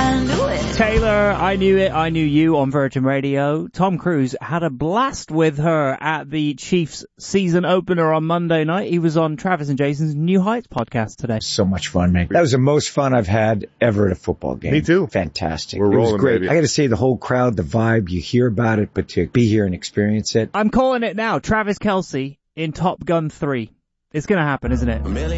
Taylor, I Knew It, I Knew You on Virgin Radio. Tom Cruise had a blast with her at the Chiefs season opener on Monday night. He was on Travis and Jason's New Heights podcast today. So much fun, man. That was the most fun I've had ever at a football game. Me too. Fantastic. We're it was rolling, great. baby. I got to say, the whole crowd, the vibe, you hear about it, but to be here and experience it. I'm calling it now. Travis Kelce in Top Gun 3. It's going to happen, isn't it?